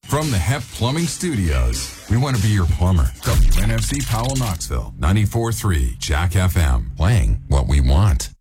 From the Hep Plumbing Studios, we want to be your plumber. WNFC Powell, Knoxville, 94.3 Jack FM, playing what we want.